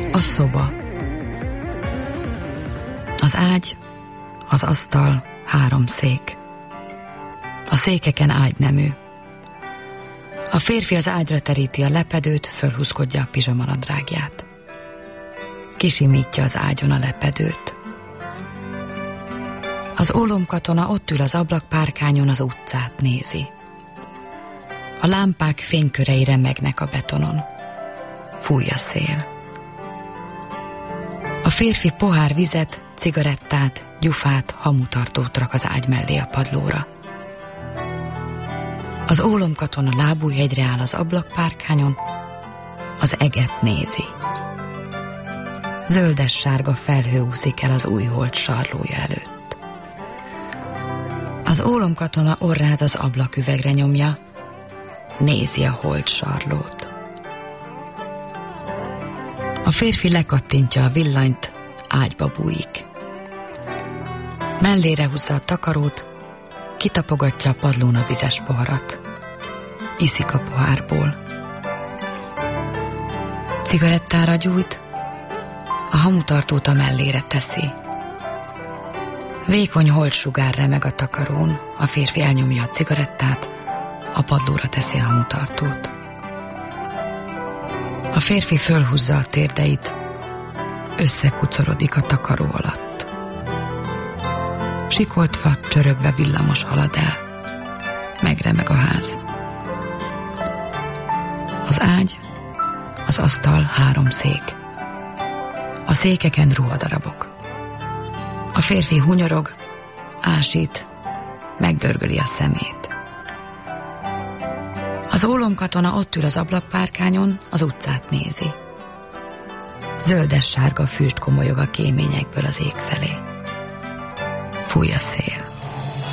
A szoba. Az ágy, az asztal, 3 szék. A székeken ágynemű. A férfi az ágyra teríti a lepedőt, fölhúzkodja a pizsamanadrágját. Kisimítja az ágyon a lepedőt. Az ólomkatona ott ül az ablakpárkányon, az utcát nézi. A lámpák fénykörei remegnek a betonon. Fúj a szél. A férfi pohár vizet, cigarettát, gyufát, hamutartót rak az ágy mellé a padlóra. Az ólomkatona lábújhegyre áll az ablakpárkányon, az eget nézi. Zöldes-sárga felhő úszik el az új hold sarlója előtt. Az ólomkatona orrát az ablaküvegre nyomja, nézi a hold sarlót. A férfi lekattintja a villanyt, ágyba bújik. Mellére húzza a takarót, kitapogatja a padlón a vizes poharat. Iszik a pohárból. Cigarettára gyújt, a hamutartót a mellére teszi. Vékony holtsugár remeg a takarón, a férfi elnyomja a cigarettát, a padlóra teszi a hamutartót. A férfi fölhúzza a térdeit, összekucorodik a takaró alatt. Sikoltva, csörögve villamos halad el. Megremeg a ház. Az ágy, az asztal, 3 szék. A székeken ruhadarabok. A férfi hunyorog, ásít, megdörgöli a szemét. Az ólomkatona ott ül az ablakpárkányon, az utcát nézi. Zöldes-sárga füst komolyog a kéményekből az ég felé. Fúj a szél.